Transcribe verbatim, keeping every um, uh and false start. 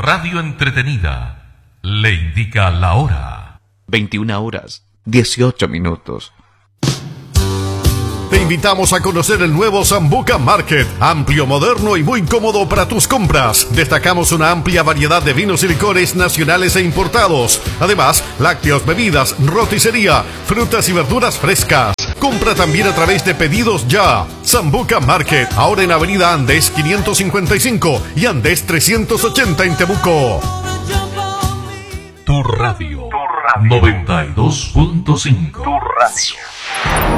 radio entretenida le indica la hora. veintiuna horas, dieciocho minutos. Te invitamos a conocer el nuevo Sambuca Market, amplio, moderno y muy cómodo para tus compras. Destacamos una amplia variedad de vinos y licores nacionales e importados. Además, lácteos, bebidas, roticería, frutas y verduras frescas. Compra también a través de Pedidos Ya. Sambuca Market, ahora en Avenida Andes quinientos cincuenta y cinco y Andes trescientos ochenta en Temuco. Tu radio, tu radio. noventa y dos punto cinco. Tu radio.